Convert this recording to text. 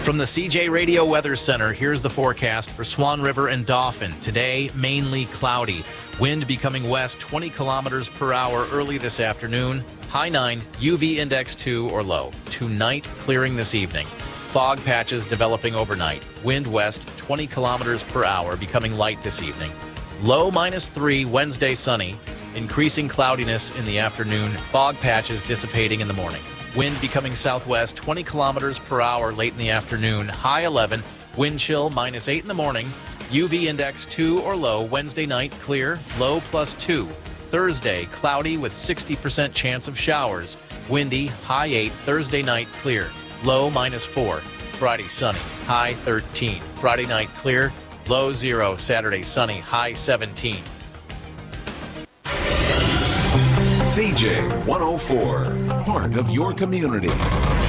From the CJ Radio Weather Center, here's the forecast for Swan River and Dauphin. Today, mainly cloudy. Wind becoming west 20 kilometers per hour early this afternoon. High 9, UV index 2 or low. Tonight, clearing this evening. Fog patches developing overnight. Wind west 20 kilometers per hour, becoming light this evening. Low -3, Wednesday sunny. Increasing cloudiness in the afternoon. Fog patches dissipating in the morning. Wind becoming southwest 20 kilometers per hour late in the afternoon. High 11. Wind chill -8 in the morning. UV index 2 or low. Wednesday night clear. Low +2. Thursday cloudy with 60% chance of showers. Windy. High 8. Thursday night clear. Low -4. Friday sunny. High 13. Friday night clear. Low 0. Saturday sunny. High 17. CJ 104, part of your community.